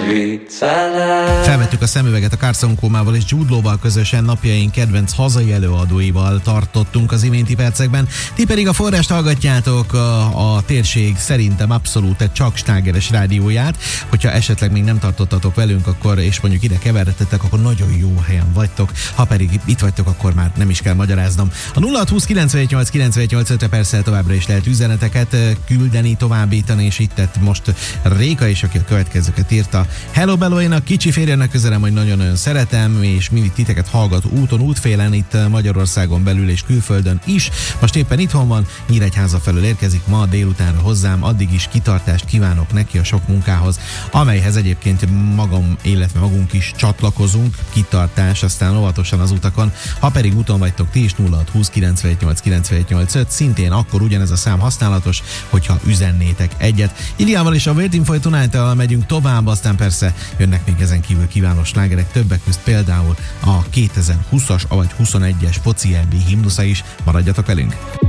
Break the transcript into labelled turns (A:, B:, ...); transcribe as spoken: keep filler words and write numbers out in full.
A: Felvettük a szemüveget a Carson Comával és Jude Law-val közösen napjaink kedvenc hazai előadóival tartottunk az iménti percekben. Ti pedig a Forrást hallgatjátok, a, a térség szerintem abszolút egy csak slágeres rádióját. Hogyha esetleg még nem tartottatok velünk, akkor és mondjuk ide keveredtetek, akkor nagyon jó helyen vagytok. Ha pedig itt vagytok, akkor már nem is kell magyaráznom. A nulla hat húsz kilencvennyolc kilencvennyolc öt perccel továbbra is lehet üzeneteket küldeni, továbbítani, és itt tett most Réka is, aki a következőket írta. Hello Bello, én a kicsi férjemnek üzenem, hogy nagyon-nagyon szeretem, és mindig titeket hallgat úton, útfélen, itt Magyarországon belül és külföldön is. Most éppen itthon van, Nyíregyháza felől érkezik ma délutánra hozzám, addig is kitartást kívánok neki a sok munkához, amelyhez egyébként magam, illetve magunk is csatlakozunk. Kitartás, aztán óvatosan az utakon. Ha pedig úton vagytok ti is, nulla hat húsz kilencvennyolc kilencvennyolc öt, szintén akkor ugyanez a szám használatos, hogyha üzennétek egyet. Iliával és a Waiting for Tonight-tal megyünk tovább, aztán persze jönnek még ezen kívül kívánó slágerek, többek közt például a kétezer-húszas vagy huszonegyes foci é bé himnusza is. Maradjatok velünk!